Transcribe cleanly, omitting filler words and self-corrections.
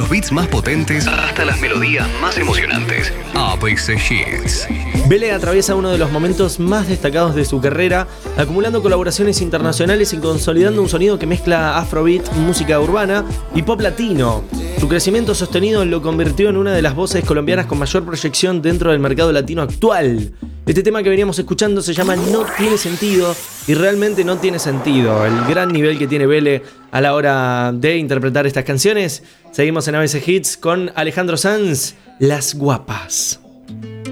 los beats más potentes hasta las melodías más emocionantes. ABC Hits. Bele atraviesa uno de los momentos más destacados de su carrera, acumulando colaboraciones internacionales y consolidando un sonido que mezcla afrobeat, música urbana y pop latino. Su crecimiento sostenido lo convirtió en una de las voces colombianas con mayor proyección dentro del mercado latino actual. Este tema que veníamos escuchando se llama No Tiene Sentido, y realmente no tiene sentido el gran nivel que tiene Bele a la hora de interpretar estas canciones. Seguimos en ABC Hits con Alejandro Sanz, Las Guapas.